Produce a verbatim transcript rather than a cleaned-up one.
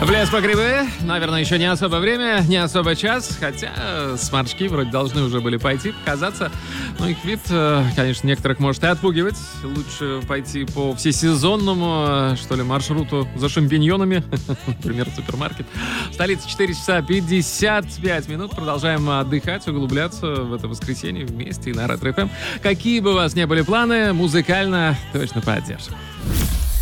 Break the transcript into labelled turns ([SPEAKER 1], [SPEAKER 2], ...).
[SPEAKER 1] В лес по грибы. Наверное, еще не особо время, не особо час. Хотя сморчки вроде должны уже были пойти, показаться. Но их вид, конечно, некоторых может и отпугивать. Лучше пойти по всесезонному, что ли, маршруту за шампиньонами. Например, супермаркет. Столица четыре часа пятьдесят пять минут. Продолжаем отдыхать, углубляться в это воскресенье вместе и на Ретро эф эм. Какие бы у вас ни были планы, музыкально точно поддержим.